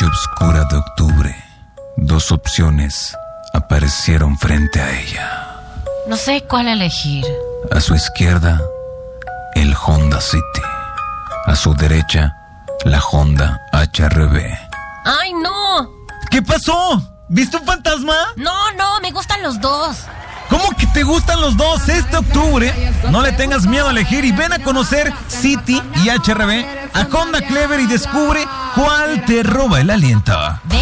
noche oscura de octubre, dos opciones aparecieron frente a ella. No sé cuál elegir. A su izquierda, el Honda City. A su derecha, la Honda HR-V. ¡Ay, no! ¿Qué pasó? ¿Viste un fantasma? No, me gustan los dos. ¿Cómo que te gustan los dos? Este octubre, no le tengas miedo a elegir y ven a conocer City y HR-V, a Honda Clever y descubre cuál te roba el aliento. Ven